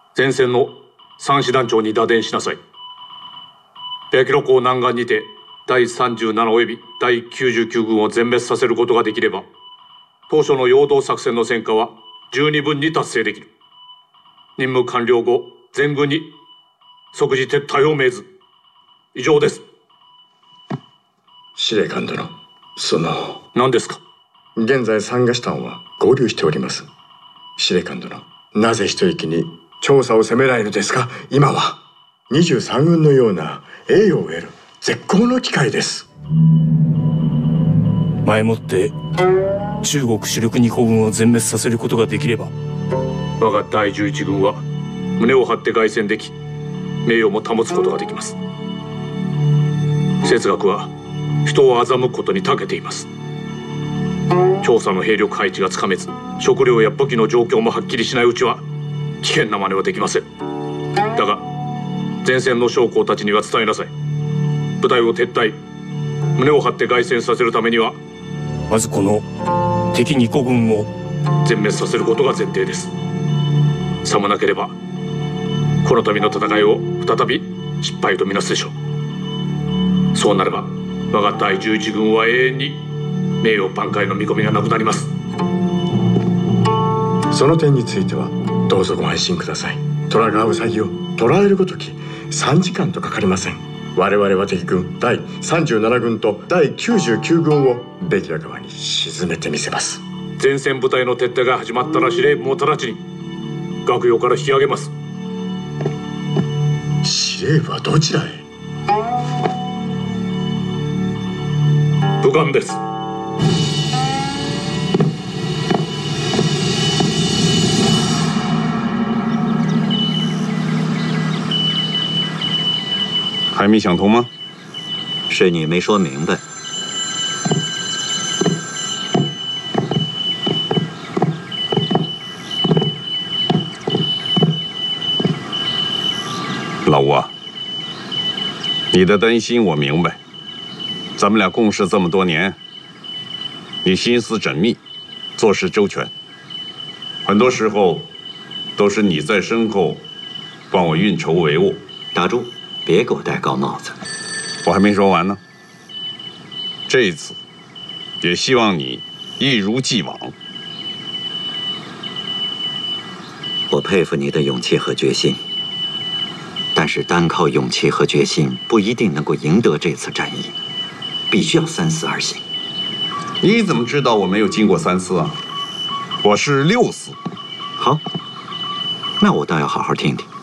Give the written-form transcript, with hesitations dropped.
前線の三師団長に打電しなさい。白露港南岸にて第37及び第99軍を全滅させることができれば、当初の陽動作戦の戦果は十二分に達成できる。任務完了後、全軍に即時撤退を命ず。以上です。 司令官殿、 何ですか？ 現在三河師団は合流しております。司令官殿、なぜ一息に調査を責められるですか？今は23軍のような栄誉を得る絶好の機会です。 前もって中国主力2個軍を全滅させることができれば、 我が第11軍は胸を張って凱旋でき、名誉も保つことができます。哲学は人を欺くことに長けています。調査の兵力配置がつかめず、食料や武器の状況もはっきりしないうちは危険な真似はできません。だが前線の将校たちには伝えなさい。部隊を撤退、胸を張って凱旋させるためには、 まずこの敵2個軍を全滅させることが前提です。さもなければこの度の戦いを再び失敗とみなすでしょう。そうなれば我が第11軍は永遠に名誉挽回の見込みがなくなります。 その点についてはどうぞご安心ください。虎川ウサギを捕らえるごとき3時間とかかりません。我々は敵軍第37軍と第99軍をベキラ川に沈めてみせます。 前線部隊の撤退が始まったら司令部も直ちに学用から引き上げます。 司令部はどちらへ？ 武漢です。 还没想通吗？ 是你没说明白。 老吴啊，你的担心我明白。咱们俩共事这么多年，你心思缜密，做事周全，很多时候都是你在身后帮我运筹帷幄。 打住！别给我戴高帽子！ 我还没说完呢。这一次，也希望你一如既往。 我佩服你的勇气和决心，但是单靠勇气和决心不一定能够赢得这次战役，必须要三思而行。 你怎么知道我没有经过三思啊？我是6思。 好，那我倒要好好听听。